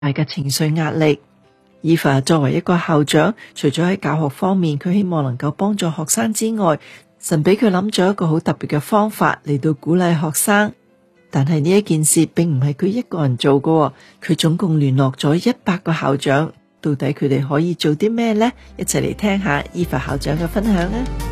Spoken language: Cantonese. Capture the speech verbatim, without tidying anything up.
大嘅情緒壓力。Eva 作為一個校長，除咗喺教學方面佢希望能夠幫助學生之外，神俾佢諗咗一個好特別嘅方法嚟到鼓勵學生。但係呢一件事並唔係佢一個人做嘅，佢總共聯絡咗一百個校長，到底佢哋可以做啲咩呢？一齊嚟聽下Eva校長嘅分享啊！